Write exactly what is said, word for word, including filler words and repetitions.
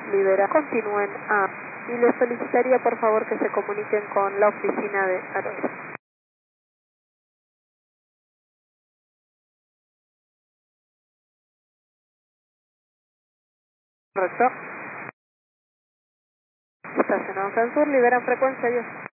libera, continúen a, y les solicitaría por favor que se comuniquen con la oficina de Arosa. Correcto. Estacionados al sur, liberan frecuencia, adiós.